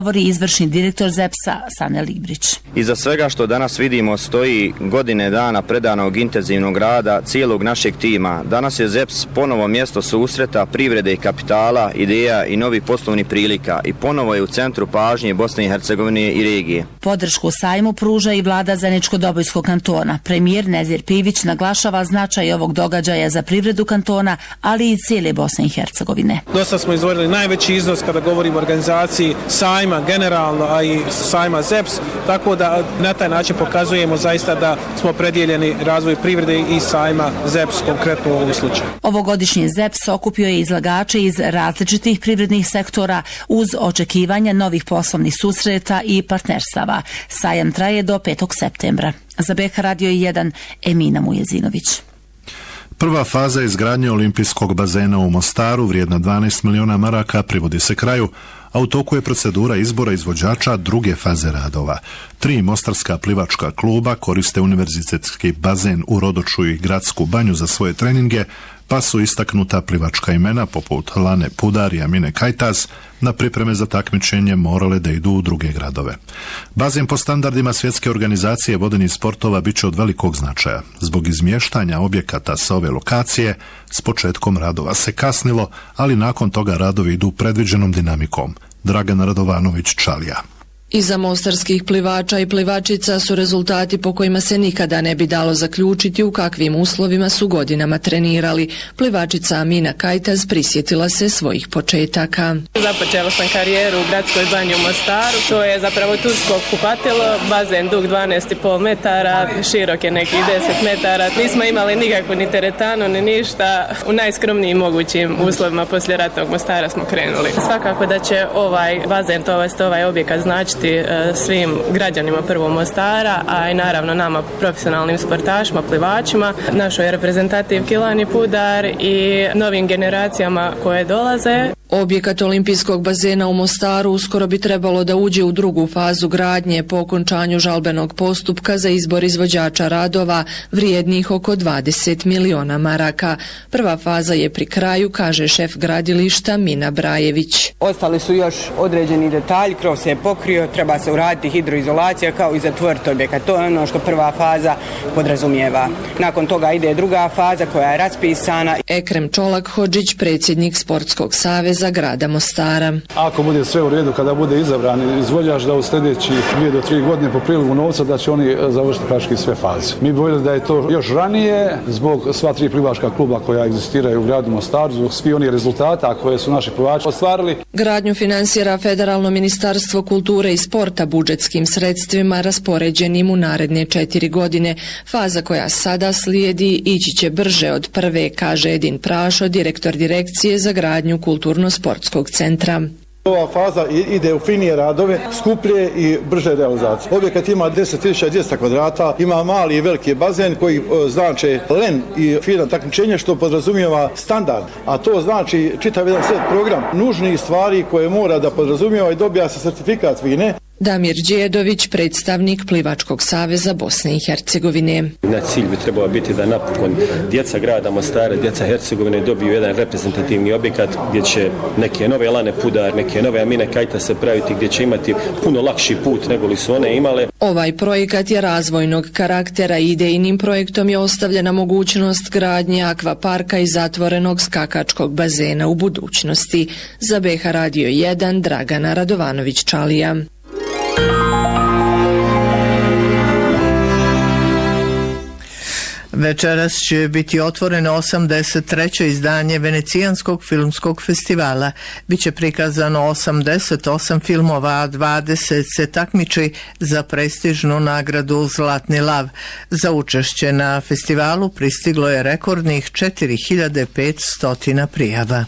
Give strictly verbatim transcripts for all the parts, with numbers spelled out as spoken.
govori izvršni direktor ZEPS-a Sane Librić. Iza svega što danas vidimo stoji godine dana predanog intenzivnog rada cijelog našeg tima. Danas je ZEPS ponovo mjesto susreta privrede i kapitala, ideja i novih poslovnih prilika i ponovo je u centru pažnje Bosne i Hercegovine i regije. Podršku sajmu pruža i vlada Zeničko-Dobojskog kantona. Premijer Nezir Pivić naglašava značaj ovog događaja za privredu kantona, ali i cijele Bosne i Hercegovine. Dosta smo izdvojili najveći iznos kada govorimo o organizaciji sajma generalno, a i sajma ZEPS, tako da na taj način pokazujemo zaista da smo predijeljeni razvoj privrede i sajma ZEPS konkretno u ovom slučaju. Ovogodišnji ZEPS okupio je izlagače iz različitih privrednih sektora uz očekivanja novih poslovnih susreta i partnerstava. Sajam traje do petog septembra. Za B H Radio jedan, Emina Mujezinović. Prva faza izgradnje olimpijskog bazena u Mostaru vrijedna dvanaest miliona maraka privodi se kraju, a u toku je procedura izbora izvođača druge faze radova. Tri mostarska plivačka kluba koriste univerzitetski bazen u Rodoču i gradsku banju za svoje treninge, pa su istaknuta plivačka imena poput Lane Pudar i Amine Kajtaz na pripreme za takmičenje morale da idu u druge gradove. Bazen po standardima svjetske organizacije vodenih sportova bit će od velikog značaja. Zbog izmještanja objekata sa ove lokacije, s početkom radova se kasnilo, ali nakon toga radovi idu predviđenom dinamikom. Dragana Radovanović-Čalija. Iza mostarskih plivača i plivačica su rezultati po kojima se nikada ne bi dalo zaključiti u kakvim uslovima su godinama trenirali. Plivačica Amina Kajtaz prisjetila se svojih početaka. Započela sam karijeru u gradskoj banji u Mostaru. To je zapravo tursko kupatilo, bazen dug dvanaest i pol metara, širok je nekih deset metara. Nismo imali nikakvu ni teretanu ni ništa. U najskromnijim mogućim uslovima poslije ratnog Mostara smo krenuli. Svakako da će ovaj bazen, to ovaj objekat značiti svim građanima prvo Mostara, a i naravno nama profesionalnim sportašima, plivačima, našoj reprezentativki Lani Pudar i novim generacijama koje dolaze. Objekat olimpijskog bazena u Mostaru uskoro bi trebalo da uđe u drugu fazu gradnje po okončanju žalbenog postupka za izbor izvođača radova vrijednih oko dvadeset miliona maraka. Prva faza je pri kraju, kaže šef gradilišta Mina Brajević. Ostali su još određeni detalji, krov se je pokrio, treba se uraditi hidroizolacija kao i zatvoriti objekat. To je ono što prva faza podrazumijeva. Nakon toga ide druga faza koja je raspisana. Ekrem Čolak-Hodžić, predsjednik Sportskog saveza grada Mostara. Ako bude sve u redu, kada bude izabran izvođač, da u sljedeći dvije do tri godine po prilivu novca da će oni završiti praktički sve faze. Mi bi voljeli da je to još ranije zbog sva tri plivačka kluba koja egzistiraju u gradu Mostaru, zbog svi oni rezultata koje su naši plivači ostvarili. Gradnju finansira Federalno ministarstvo kulture i sporta budžetskim sredstvima raspoređenim u naredne četiri godine. Faza koja sada slijedi ići će brže od prve, kaže Edin Prašo, direktor direkcije za gradnju kulturno-sportskog centra. Ova faza ide u finije radove, skuplje i brže realizacije. Objekat ima deset tisuća dvjesto kvadrata, ima mali i veliki bazen koji znači len i fina takmičenje što podrazumijeva standard, a to znači čitav jedan set program nužnih stvari koje mora da podrazumijeva i dobija se certifikat fine. Damir Đedović, predstavnik Plivačkog saveza Bosne i Hercegovine. Na cilj bi trebalo biti da napokon djeca grada Mostara, djeca Hercegovine dobiju jedan reprezentativni objekat gdje će neke nove Lane Pudar, neke nove Amine Kajtaz se praviti, gdje će imati puno lakši put nego li su one imale. Ovaj projekat je razvojnog karaktera i idejnim projektom je ostavljena mogućnost gradnje akvaparka i zatvorenog skakačkog bazena u budućnosti. Za B H Radio jedan, Dragana Radovanović-Čalija. Večeras će biti otvoreno osamdeset treće izdanje Venecijanskog filmskog festivala. Biće prikazano osamdeset osam filmova, a dvadeset se takmiči za prestižnu nagradu Zlatni lav. Za učešće na festivalu pristiglo je rekordnih četiri hiljade petsto prijava.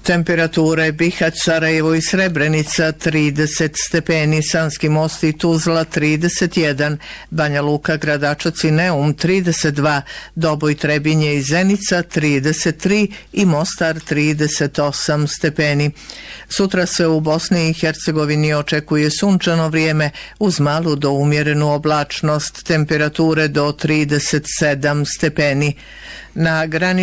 Temperature Bihać, Sarajevo i Srebrenica trideset stepeni, Sanski Most i Tuzla trideset jedan, Banja Luka, Gradačac i Neum trideset dva, Doboj, Trebinje i Zenica trideset tri i Mostar trideset osam stepeni. Sutra se u Bosni i Hercegovini očekuje sunčano vrijeme uz malu do umjerenu oblačnost, temperature do trideset sedam stepeni. Na granici